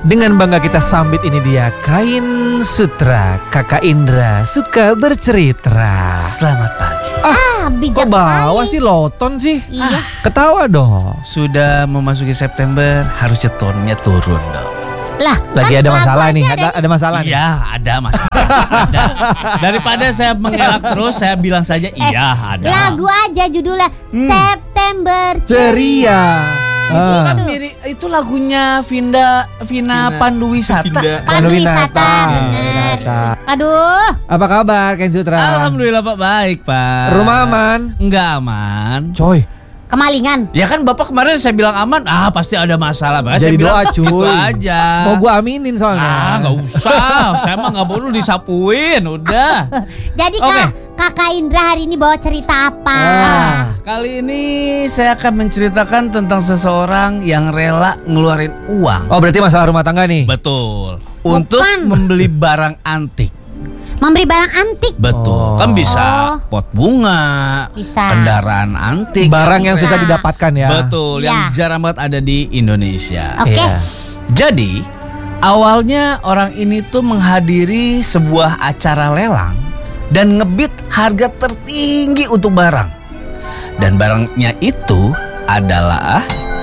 Dengan bangga kita sambit ini dia Kain Sutra. Kakak Indra suka bercerita. Selamat pagi. Bijak Kok bawa sekali. sih loton sih? Iya. Ketawa dong. Sudah memasuki September, harusnya tonnya turun dong. Lah, Lagi kan ada lagu masalah aja nih. ada. Ada masalah nih. Iya, ada masalah. Ada. Daripada saya mengelak terus, saya bilang saja iya ada. Lagu aja judulnya September Ceria. Kan itu lagunya Vina Panduwisata. Pandu wisata, bener. Winata. Aduh, Apa kabar Kain Sutra? Alhamdulillah Pak, baik Pak. Rumah aman? Enggak aman. Coy, kemalingan. Ya kan Bapak kemarin saya bilang aman, pasti ada masalah. Makanya jadi saya bilang doa cuy. gitu aja. Mau gua aminin soalnya. Nggak usah. Saya mah nggak perlu disapuin, udah. Jadi Oke. Kakak Indra hari ini bawa cerita apa? Kali ini saya akan menceritakan tentang seseorang yang rela ngeluarin uang. Oh, berarti masalah rumah tangga nih. Betul. Untuk membeli barang antik. Memberi barang antik. Betul. Oh. Kan bisa pot bunga, Bisa. kendaraan antik. Barang yang Bisa. susah didapatkan ya. Betul, Iya. yang jarang banget ada di Indonesia. Oke. Iya. Jadi, awalnya orang ini tuh menghadiri sebuah acara lelang dan ngebid harga tertinggi untuk barang. Dan barangnya itu adalah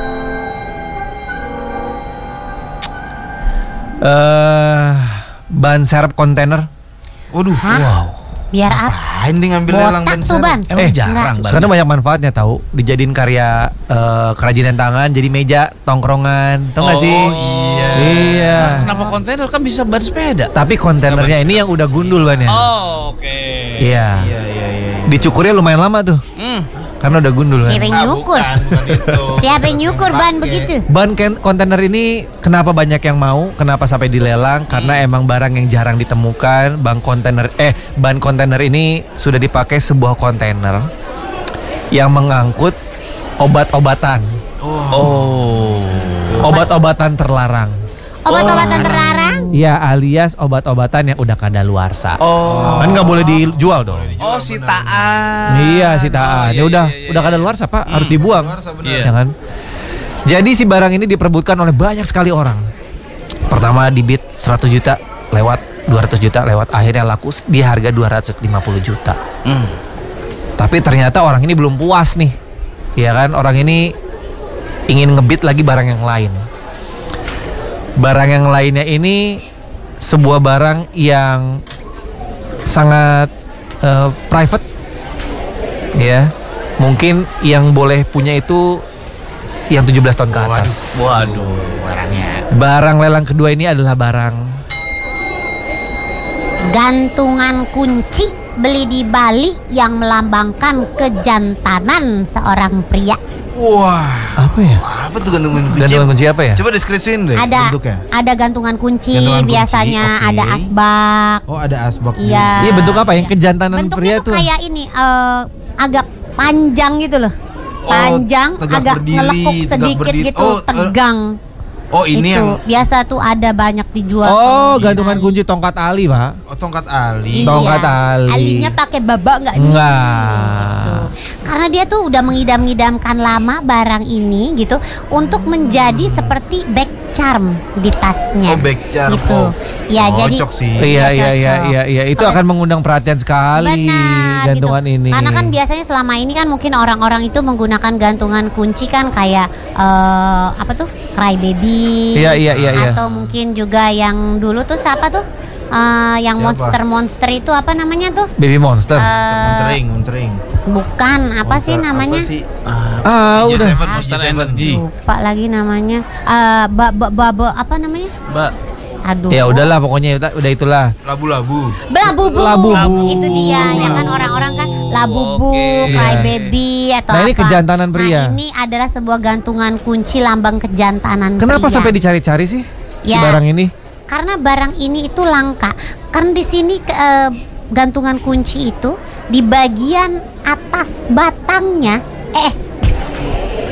Ban serep kontainer. Waduh, Hah? Biar apa? ini ngambil lelang Botak ban tuh, Ban. emang jarang Enggak. Sekarang banyak manfaatnya tahu. Dijadiin karya kerajinan tangan, jadi meja tongkrongan. Tahu nggak sih? iya. Iya. Kenapa kontainer kan bisa ban sepeda? Tapi kontainernya ini yang udah gundul bannya. Oh, oke. Iya. Iya. Dicukurnya lumayan lama tuh. Karena udah gundul kan. Siapa yang nyukur? Bukan itu. Siapa yang nyukur ban begitu? Ban kontainer ini kenapa banyak yang mau? Kenapa sampai dilelang? Karena emang barang yang jarang ditemukan. Ban kontainer ini sudah dipakai sebuah kontainer yang mengangkut obat-obatan. Oh. Obat-obatan terlarang. Obat-obatan terlarang? Ya, alias obat-obatan yang udah kadaluarsa. Oh. Kan nggak boleh dijual dong. Oh, sitaan. Iya, sitaan. Ya udah kadaluarsa, Pak, harus dibuang. Iya. Ya kan? Jadi si barang ini diperebutkan oleh banyak sekali orang. Pertama dibid 100 juta, lewat 200 juta, lewat akhirnya laku di harga 250 juta. Tapi ternyata orang ini belum puas nih. Ya kan? Orang ini ingin ngebid lagi barang yang lain. Barang yang lainnya ini sebuah barang yang sangat private, ya. Mungkin yang boleh punya itu yang 17 tahun ke atas. Waduh. Barang lelang kedua ini adalah barang Gantungan kunci beli di Bali yang melambangkan kejantanan seorang pria. Wah, apa ya? apa tuh gantungan kunci? Gantungan kunci apa ya? Coba deskripsiin deh Ada bentuknya. ada gantungan kunci, Gantungan kunci, biasanya oke. ada asbak. Oh, ada asbak. Iya. Iya, bentuk apa yang kejantanan Bentuknya pria tuh tuh? kayak ini agak panjang gitu loh. Panjang, tegak agak berdiri, ngelekuk tegak sedikit berdiri. gitu, Oh, tegang. Oh, ini itu yang biasa tuh ada banyak dijual. Oh, di gantungan Bali. kunci tongkat ali, Pak. tongkat ali. Iya. Tongkat ali. Alinya pakai babak nggak nih? Enggak. Gitu. Karena dia tuh udah mengidam-idamkan lama barang ini gitu untuk menjadi seperti back charm di tasnya. Oh, back charm. Gitu. Oh, Ya jadi cocok sih. Iya, cocok. itu akan mengundang perhatian sekali Benar, gantungan gitu. ini. Karena kan biasanya selama ini kan mungkin orang-orang itu menggunakan gantungan kunci kan kayak apa tuh? Cry baby. Iya. Atau mungkin juga yang dulu tuh siapa tuh? Yang Siapa? monster itu apa namanya tuh? Baby monster. Monsering. Bukan, apa sih namanya? Apa sih? Udah. Monster Energy. Lupa lagi namanya. Apa namanya? Mbak. Aduh. Ya udahlah pokoknya udah itulah. Labu-labu. Labubu. Labubu. Itu dia yang kan orang-orang kan labubu, Oke. cry baby atau Nah, apa. ini kejantanan pria. Nah, ini adalah sebuah gantungan kunci lambang kejantanan Kenapa pria. sampai dicari-cari sih si Ya. barang ini? Karena barang ini itu langka. Karena di sini gantungan kunci itu di bagian atas batangnya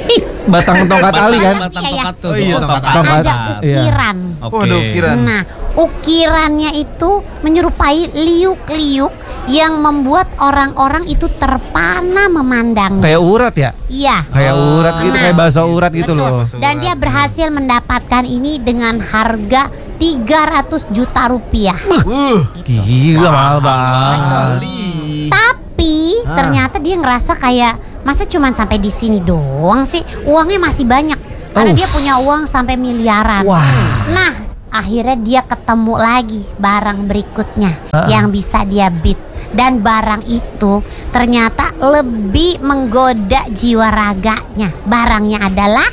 batang tongkat tali kan? Batang Iya, iya. tongkat tuh. Oh iya, tongkat tongkat. tali. Ada ukiran. Oke. Oh, ada ukiran. Nah, ukirannya itu menyerupai liuk-liuk yang membuat orang-orang itu terpana memandang. Kayak urat ya? Iya. Kayak urat gitu, Nah, kayak bakso urat gitu betul. loh. Dan dia berhasil mendapatkan ini dengan harga 300 juta rupiah. Gila mahal banget. Kali. Tapi ternyata dia ngerasa kayak masa cuman sampai di sini doang sih, uangnya masih banyak. Karena dia punya uang sampai miliaran. Wah. Nah, akhirnya dia ketemu lagi barang berikutnya yang bisa dia beat. Dan barang itu ternyata lebih menggoda jiwa raganya. Barangnya adalah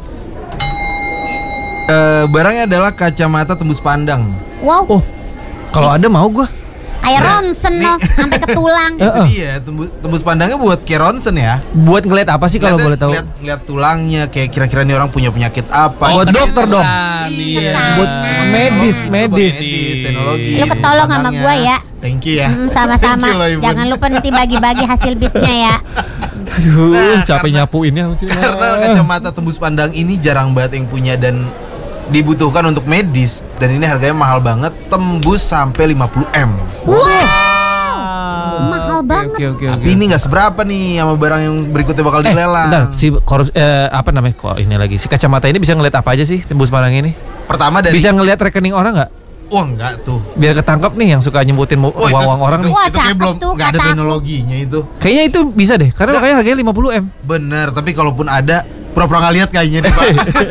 Barangnya adalah kacamata tembus pandang. wow, Oh, kalau ada mau gua. kayak ronsen loh, sampai ke tulang. Itu dia, tembus pandangnya buat kayak ronsen ya. Buat ngeliat apa sih kalau boleh tahu? Lihat tulangnya, kayak kira-kira nih orang punya penyakit apa. Buat Itu dokter dia. dong. Iya. Buat medis, Itu buat medis. teknologi. Lu ketolong sama pandangnya. gua ya. Thank you ya. Sama-sama. Thank you loh, Ibu. Jangan lupa nanti bagi-bagi hasil beatnya ya. Aduh, Nah, capek karena- nyapuinnya. Karena kacamata tembus pandang ini jarang banget yang punya dan dibutuhkan untuk medis, dan ini harganya mahal banget, tembus sampai 50 M. Mahal banget. Tapi ini nggak seberapa nih sama barang yang berikutnya bakal dilelang. Bentar, si apa namanya? Kok ini lagi? Si kacamata ini bisa ngeliat apa aja sih tembus pandang ini? Pertama dari Bisa ngeliat rekening orang nggak? wah enggak tuh. Biar ketangkep nih yang suka nyebutin Wah, uang-uang orang nih. Wah, itu kayak cakep belum tuh, nggak ada kata aku. teknologinya itu. Kayaknya itu bisa deh, karena makanya harganya 50 M. Bener, tapi kalaupun ada pura-pura nggak lihat kayaknya deh, Pak.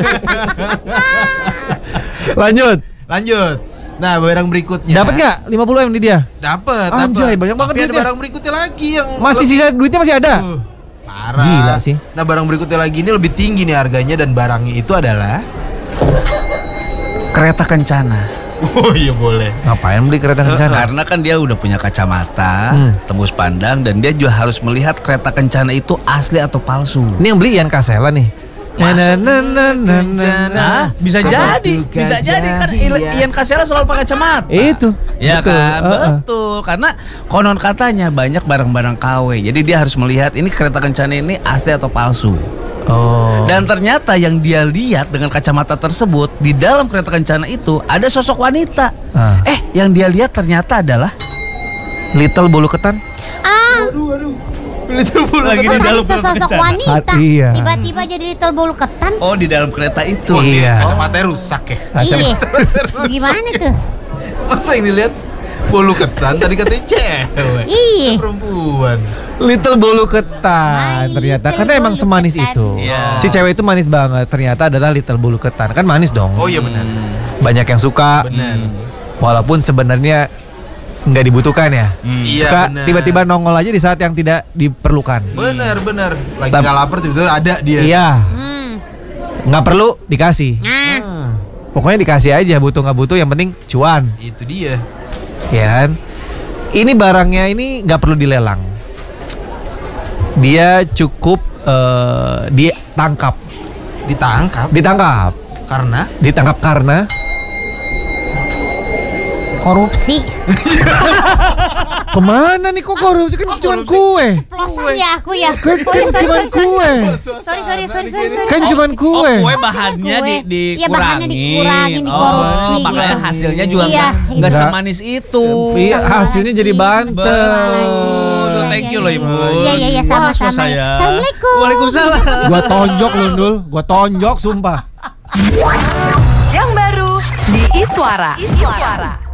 Lanjut. Lanjut. Nah, barang berikutnya. Dapat nggak 50 M di dia? Dapat. Anjay, banyak banget Tapi ada duitnya. barang berikutnya lagi yang Masih lebih- sisa duitnya masih ada. Parah. Gila sih. Nah, barang berikutnya lagi ini lebih tinggi nih harganya, dan barangnya itu adalah Kereta kencana. oh iya boleh. Ngapain beli kereta kencana? Karena kan dia udah punya kacamata, tembus pandang, dan dia juga harus melihat kereta kencana itu asli atau palsu. Ini yang beli Ian Kasela nih. Nah, bisa jadi kan Ian Kasela selalu pakai kacamata. Itu. Ya betul. kan, betul. Karena konon katanya banyak barang-barang KW. Jadi dia harus melihat ini kereta kencana ini asli atau palsu. Oh. Dan ternyata yang dia lihat dengan kacamata tersebut, di dalam kereta kencana itu ada sosok wanita. Yang dia lihat ternyata adalah Little bulu ketan. Aduh. Little bulu Lagi Kok di dalam tadi kereta sesosok kencana. wanita Iya. tiba-tiba jadi little bulu ketan? Oh, di dalam kereta itu. Iya. Kacamatanya rusak ya. Iya. Gimana tuh? Masa yang dilihat bulu ketan, tadi katanya cewek. Iya. Perempuan. Little bulu ketan My ternyata little karena emang bulu semanis ketan. itu. Iya. Si cewek itu manis banget. Ternyata adalah little bulu ketan. Kan manis dong. Oh iya benar. Banyak yang suka. Benar. Walaupun sebenarnya nggak dibutuhkan ya. Iya, Suka benar. tiba-tiba nongol aja di saat yang tidak diperlukan. Benar. Lagi Tapi- nggak lapar tiba-tiba ada dia. Iya. Hmm. Nggak perlu dikasih. Nah, Pokoknya dikasih aja, butuh nggak butuh yang penting cuan. Itu dia. Ya kan? Ini barangnya ini nggak perlu dilelang. Dia cukup ditangkap Ditangkap karena korupsi. kemana nih kok korupsi kan cuma kue. Ceplosan ya aku ya. Kan cuman kue. Sorry. Kan cuman kue. Oh, kue bahannya Iya, bahannya dikurangin, dikorupsi makanya gitu. hasilnya juga Iya, nggak Nggak. semanis itu. Iya, hasilnya jadi banten. Betul. Thank you loh, Ibu. Iya, Wah, sama-sama. saya. Assalamualaikum. Waalaikumsalam. Gua tonjok lu, Ndul. Gua tonjok sumpah. Yang baru di Iswara.